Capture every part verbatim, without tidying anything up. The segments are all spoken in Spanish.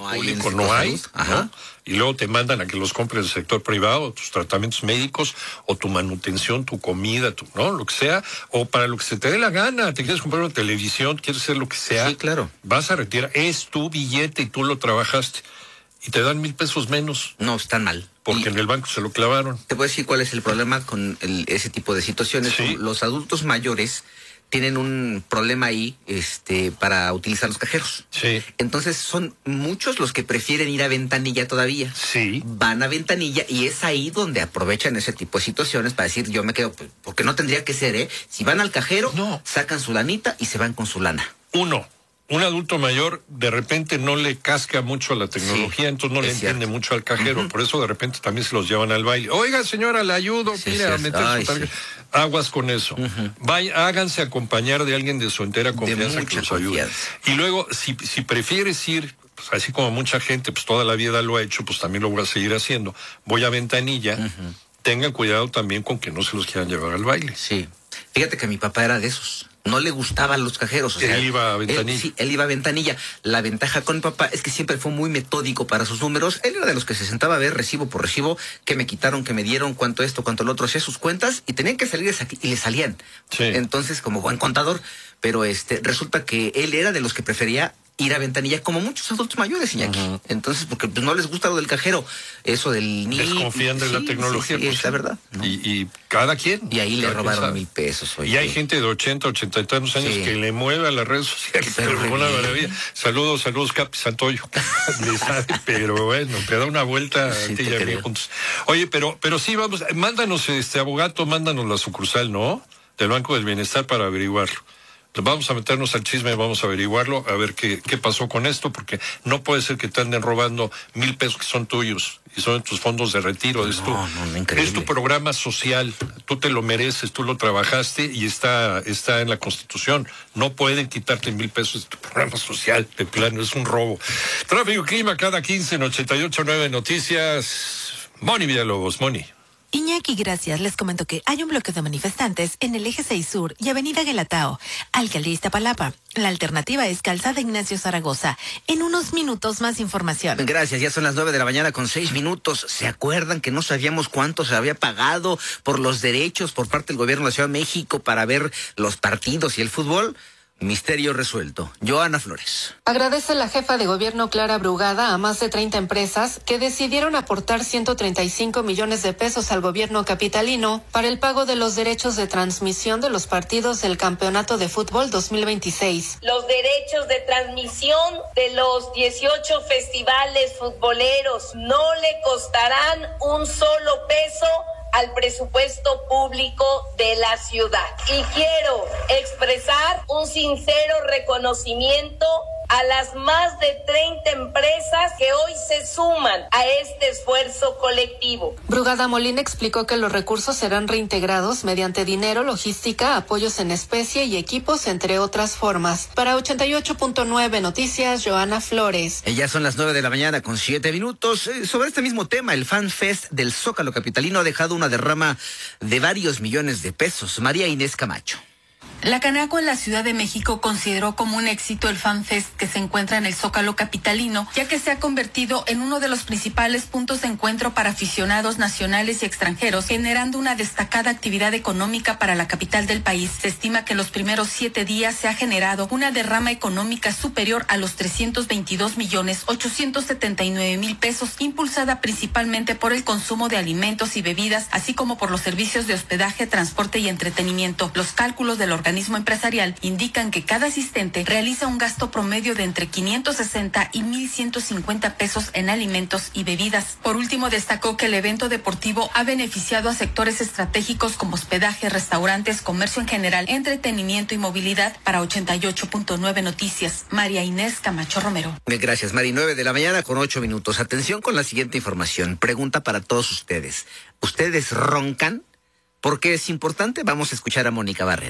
no hay público no hay, ¿no? Y luego te mandan a que los compres del sector privado, tus tratamientos médicos, o tu manutención, tu comida, tu, ¿no? Lo que sea, o para lo que se te dé la gana. Te quieres comprar una televisión, quieres hacer lo que sea. Sí, claro. Vas a retirar, es tu billete y tú lo trabajaste. Y te dan mil pesos menos. No, están mal. Porque y en el banco se lo clavaron. Te voy a decir cuál es el problema con el, ese tipo de situaciones. Sí. Los adultos mayores tienen un problema ahí este, para utilizar los cajeros. Sí. Entonces son muchos los que prefieren ir a ventanilla todavía. Sí. Van a ventanilla y es ahí donde aprovechan ese tipo de situaciones para decir, yo me quedo, porque no tendría que ser, ¿eh? Si van al cajero, no. sacan su lanita y se van con su lana. Uno. Un adulto mayor de repente no le casca mucho a la tecnología, sí, entonces no le entiende cierto. mucho al cajero, uh-huh. por eso de repente también se los llevan al baile. Oiga, señora, le ayudo, sí, mire, sí, a meter Ay, su tarjeta. Sí. Aguas con eso. Uh-huh. Vaya, háganse acompañar de alguien de su entera confianza que los ayude. Y luego, si, si prefieres ir, pues así como mucha gente, pues toda la vida lo ha hecho, pues también lo voy a seguir haciendo. Voy a ventanilla, uh-huh. tengan cuidado también con que no se los quieran llevar al baile. Sí. Fíjate que mi papá era de esos. No le gustaban los cajeros. O sea, él iba a ventanilla. Él, sí, él iba a ventanilla. La ventaja con mi papá es que siempre fue muy metódico para sus números. Él era de los que se sentaba a ver recibo por recibo, que me quitaron, que me dieron, cuánto esto, cuánto lo otro, hacía sus cuentas y tenían que salir y le salían. Sí. Entonces, como buen contador, pero este resulta que él era de los que prefería ir a ventanilla, como muchos adultos mayores, Iñaki. Uh-huh. Entonces, porque pues, no les gusta lo del cajero, eso del ni desconfían de sí, la tecnología. Sí, sí, pues, es la verdad. ¿no? Y, y cada quien. Y ahí cada le robaron mil pesos. Oye. Y hay gente de ochenta, ochenta y tantos años sí. que le mueve a las redes sociales. Pero una maravilla. Saludos, saludos, Capi Santoyo. Le sabe, pero bueno, te da una vuelta sí, a ti y a mí juntos. Oye, pero, pero sí, vamos, mándanos, este abogado, mándanos la sucursal, ¿no? Del Banco del Bienestar para averiguarlo. Vamos a meternos al chisme, vamos a averiguarlo, a ver qué, qué pasó con esto, porque no puede ser que te anden robando mil pesos que son tuyos y son tus fondos de retiro. No, es, tu, no, no, es tu programa social, tú te lo mereces, tú lo trabajaste y está, está en la Constitución. No pueden quitarte mil pesos de tu programa social, de plano, es un robo. Tráfico y clima cada quince en ochenta y ocho punto nueve Noticias. Moni Villalobos, Moni. Iñaki, gracias. Les comento que hay un bloqueo de manifestantes en el eje seis Sur y Avenida Guelatao, Alcaldía Iztapalapa. La alternativa es Calzada Ignacio Zaragoza. En unos minutos más información. Gracias, ya son las nueve de la mañana con seis minutos. ¿Se acuerdan que no sabíamos cuánto se había pagado por los derechos por parte del gobierno de la Ciudad de México para ver los partidos y el fútbol? Misterio resuelto. Joana Flores. Agradece la jefa de gobierno Clara Brugada a más de treinta empresas que decidieron aportar ciento treinta y cinco millones de pesos al gobierno capitalino para el pago de los derechos de transmisión de los partidos del Campeonato de Fútbol dos mil veintiséis. Los derechos de transmisión de los dieciocho festivales futboleros no le costarán un solo peso al presupuesto público de la ciudad. Y quiero expresar un sincero reconocimiento a las más de treinta empresas que hoy se suman a este esfuerzo colectivo. Brugada Molina explicó que los recursos serán reintegrados mediante dinero, logística, apoyos en especie y equipos, entre otras formas. Para ochenta y ocho punto nueve Noticias, Joana Flores. Ya son las nueve de la mañana con siete minutos. Eh, sobre este mismo tema, el Fan Fest del Zócalo capitalino ha dejado una derrama de varios millones de pesos. María Inés Camacho. La Canaco en la Ciudad de México consideró como un éxito el Fan Fest que se encuentra en el Zócalo capitalino, ya que se ha convertido en uno de los principales puntos de encuentro para aficionados nacionales y extranjeros, generando una destacada actividad económica para la capital del país. Se estima que en los primeros siete días se ha generado una derrama económica superior a los trescientos veintidós millones ochocientos setenta y nueve mil pesos, impulsada principalmente por el consumo de alimentos y bebidas, así como por los servicios de hospedaje, transporte y entretenimiento. Los cálculos del organismo empresarial indican que cada asistente realiza un gasto promedio de entre quinientos sesenta y mil ciento cincuenta pesos en alimentos y bebidas. Por último, destacó que el evento deportivo ha beneficiado a sectores estratégicos como hospedaje, restaurantes, comercio en general, entretenimiento y movilidad. Para ochenta y ocho punto nueve Noticias, María Inés Camacho Romero. Gracias, Mari. nueve de la mañana con ocho minutos. Atención con la siguiente información. Pregunta para todos ustedes. ¿Ustedes roncan? ¿Por qué es importante? Vamos a escuchar a Mónica Barrera.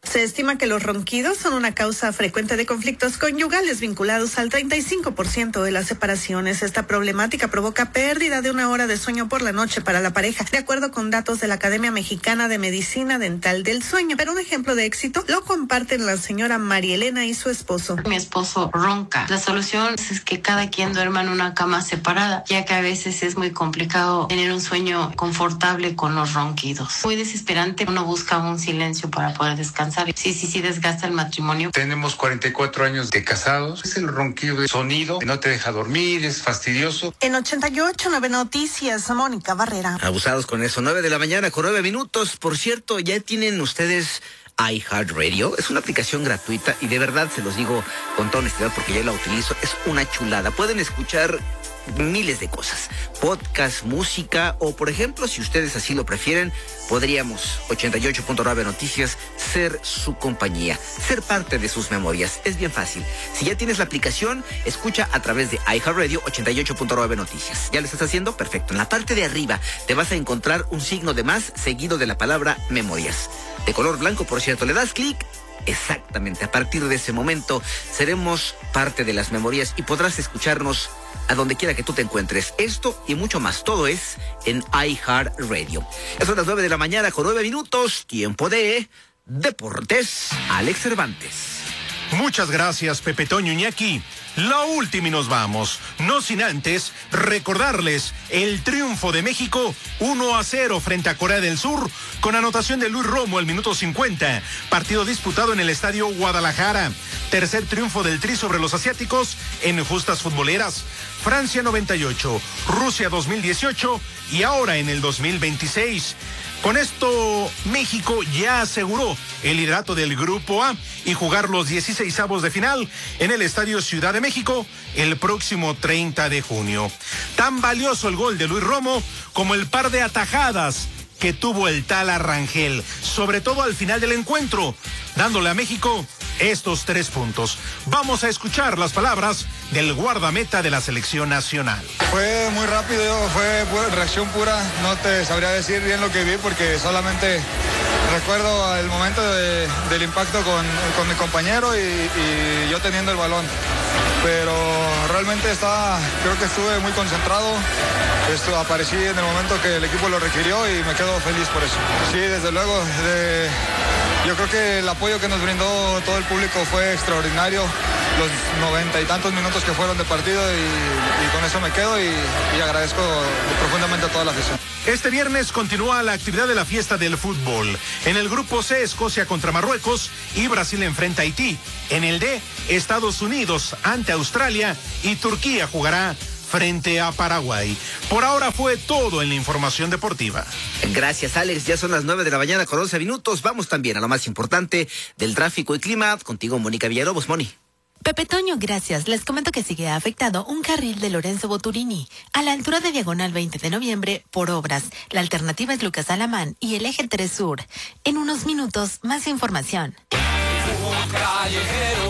Se estima que los ronquidos son una causa frecuente de conflictos conyugales vinculados al treinta y cinco por ciento de las separaciones. Esta problemática provoca pérdida de una hora de sueño por la noche para la pareja, de acuerdo con datos de la Academia Mexicana de Medicina Dental del Sueño. Pero un ejemplo de éxito lo comparten la señora María Elena y su esposo. Mi esposo ronca. La solución es que cada quien duerma en una cama separada, ya que a veces es muy complicado tener un sueño confortable con los ronquidos. Muy desesperante, uno busca un silencio para poder descansar. Sí, sí, sí, desgasta el matrimonio. Tenemos cuarenta y cuatro años de casados. Es el ronquido de sonido que no te deja dormir, es fastidioso. En ochenta y ocho, nueve Noticias, Mónica Barrera. Abusados con eso, nueve de la mañana con nueve minutos. Por cierto, ya tienen ustedes iHeartRadio. Es una aplicación gratuita y de verdad se los digo con toda honestidad porque ya la utilizo. Es una chulada. Pueden escuchar miles de cosas, podcast, música o, por ejemplo, si ustedes así lo prefieren, podríamos, ochenta y ocho punto nueve Noticias, ser su compañía, ser parte de sus memorias. Es bien fácil. Si ya tienes la aplicación, escucha a través de iHeartRadio ochenta y ocho punto nueve Noticias. ¿Ya lo estás haciendo? Perfecto. En la parte de arriba te vas a encontrar un signo de más seguido de la palabra memorias. De color blanco, por cierto. Le das clic. Exactamente. A partir de ese momento seremos parte de las memorias y podrás escucharnos a donde quiera que tú te encuentres. Esto y mucho más, todo es en iHeartRadio. Son las nueve de la mañana con nueve minutos, tiempo de Deportes. Alex Cervantes. Muchas gracias, Pepe Toño Iñaki. La última y nos vamos. No sin antes recordarles el triunfo de México uno a cero frente a Corea del Sur con anotación de Luis Romo al minuto cincuenta. Partido disputado en el Estadio Guadalajara. Tercer triunfo del Tri sobre los asiáticos en justas futboleras. Francia noventa y ocho, Rusia dos mil dieciocho y ahora en el dos mil veintiséis. Con esto, México ya aseguró el liderato del Grupo A y jugar los dieciseisavos de final en el Estadio Ciudad de México el próximo treinta de junio. Tan valioso el gol de Luis Romo como el par de atajadas que tuvo el Tala Rangel, sobre todo al final del encuentro, dándole a México estos tres puntos. Vamos a escuchar las palabras del guardameta de la selección nacional. Fue muy rápido, fue pura, reacción pura, no te sabría decir bien lo que vi porque solamente recuerdo el momento de, del impacto con, con mi compañero y, y yo teniendo el balón. Pero realmente estaba, creo que estuve muy concentrado, esto, aparecí en el momento que el equipo lo requirió y me quedo feliz por eso. Sí, desde luego, de, yo creo que el apoyo que nos brindó todo el público fue extraordinario, los noventa y tantos minutos que fueron de partido y, y con eso me quedo y, y agradezco profundamente a toda la afición. Este viernes continúa la actividad de la fiesta del fútbol. En el grupo C, Escocia contra Marruecos y Brasil enfrenta a Haití. En el D, Estados Unidos ante Australia y Turquía jugará frente a Paraguay. Por ahora fue todo en la información deportiva. Gracias, Alex. Ya son las nueve de la mañana con once minutos. Vamos también a lo más importante del tráfico y clima. Contigo, Mónica Villalobos. Moni. Pepe Toño, gracias. Les comento que sigue afectado un carril de Lorenzo Boturini a la altura de Diagonal veinte de noviembre por obras. La alternativa es Lucas Alamán y el eje tres Sur. En unos minutos, más información. Fútbol callejero,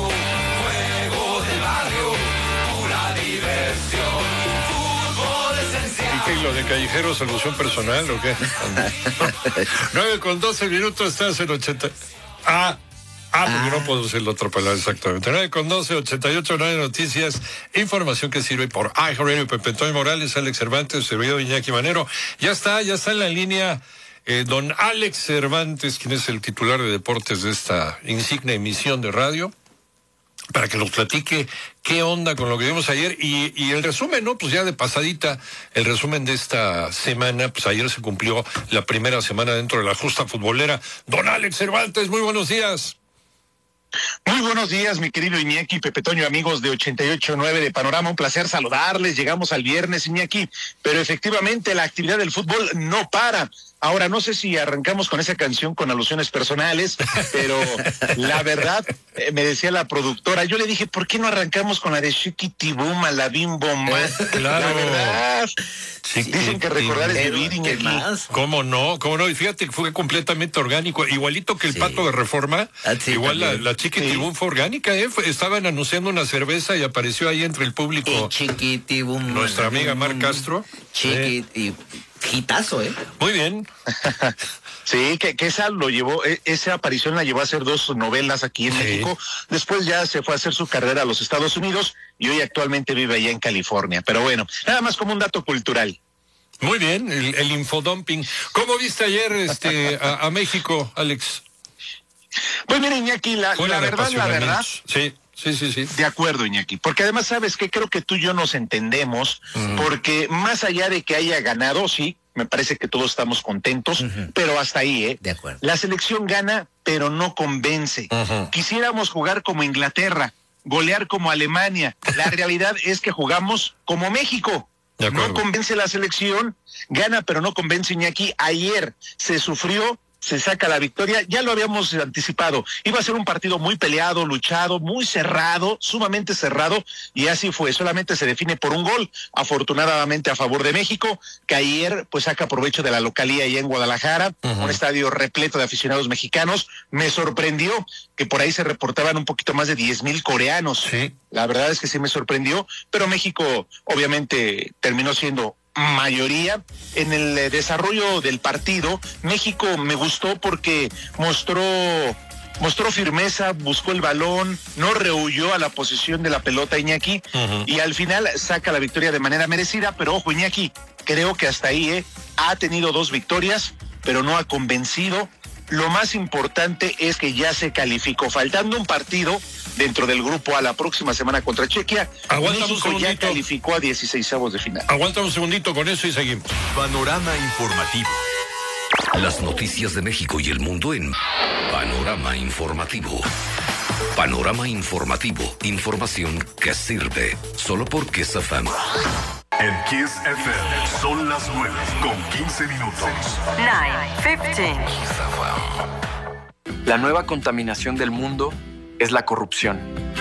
juego del barrio, pura diversión. Fútbol es sencillo. ¿Y qué, lo de callejero, solución personal o qué? nueve con doce minutos, estás en ochenta. Ah. Ah, porque ah. no puedo decir la otra palabra exactamente. nueve con doce, ochenta y ocho, nueve Noticias, información que sirve por iHeartRadio, Pepe Toño Morales, Alex Cervantes, servidor Iñaki Manero. Ya está, ya está en la línea eh, don Alex Cervantes, quien es el titular de deportes de esta insignia emisión de radio, para que nos platique qué onda con lo que vimos ayer y, y el resumen, ¿no? Pues ya de pasadita, el resumen de esta semana, pues ayer se cumplió la primera semana dentro de la justa futbolera. Don Alex Cervantes, muy buenos días. Muy buenos días, mi querido Iñaki, Pepe Toño, amigos de ochenta y ocho nueve de Panorama. Un placer saludarles. Llegamos al viernes, Iñaki, pero efectivamente la actividad del fútbol no para. Ahora, no sé si arrancamos con esa canción con alusiones personales, pero la verdad, eh, me decía la productora, yo le dije, ¿por qué no arrancamos con la de Chiquitibuma, la Bim Bomba? Claro. La verdad, dicen que recordar es vivir, Iñaki. ¿Cómo no? ¿Cómo no? Y fíjate que fue completamente orgánico, igualito que el sí. Pato de Reforma, ah, sí, igual la, la Chiquitibum sí. fue orgánica, ¿eh? Fue, estaban anunciando una cerveza y apareció ahí entre el público Chiquitibum, nuestra amiga Mar Castro. Chiquitibum. Hitazo, ¿eh? Muy bien. Sí, que, que esa lo llevó, esa aparición la llevó a hacer dos novelas aquí en sí. México. Después ya se fue a hacer su carrera a los Estados Unidos y hoy actualmente vive allá en California. Pero bueno, nada más como un dato cultural. Muy bien, el, el infodumping. ¿Cómo viste ayer este a, a México, Alex? Pues mira, Iñaki, la, la verdad, la verdad. Sí. Sí, sí, sí. De acuerdo, Iñaki. Porque además, ¿sabes qué? Creo que tú y yo nos entendemos, uh-huh. porque más allá de que haya ganado, sí, me parece que todos estamos contentos, uh-huh. pero hasta ahí, ¿eh? De acuerdo. La selección gana, pero no convence. Uh-huh. Quisiéramos jugar como Inglaterra, golear como Alemania. La realidad es que jugamos como México. No convence la selección, gana, pero no convence, Iñaki. Ayer se sufrió, se saca la victoria, ya lo habíamos anticipado, iba a ser un partido muy peleado, luchado, muy cerrado, sumamente cerrado, y así fue, solamente se define por un gol, afortunadamente a favor de México, que ayer pues saca provecho de la localía allá en Guadalajara, uh-huh. un estadio repleto de aficionados mexicanos. Me sorprendió que por ahí se reportaban un poquito más de diez mil coreanos, sí. La verdad es que sí me sorprendió, pero México obviamente terminó siendo mayoría. En el desarrollo del partido, México me gustó porque mostró mostró firmeza, buscó el balón, no rehuyó a la posición de la pelota, Iñaki, uh-huh. y al final saca la victoria de manera merecida. Pero ojo, Iñaki, creo que hasta ahí eh, ha tenido dos victorias, pero no ha convencido. Lo más importante es que ya se calificó, faltando un partido dentro del grupo A la próxima semana contra Chequia. Aguanta México ya calificó a dieciseisavos de final. Aguanta un segundito con eso y seguimos. Panorama informativo. Las noticias de México y el mundo en Panorama Informativo. Panorama Informativo. Información que sirve. Solo por Kiss F M. En Kiss F M son las nueve con quince minutos. nueve quince. La nueva contaminación del mundo es la corrupción.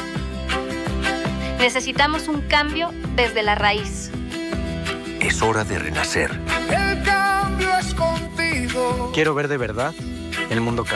Necesitamos un cambio desde la raíz. Es hora de renacer. El cambio es contigo. Quiero ver de verdad el mundo cambiar.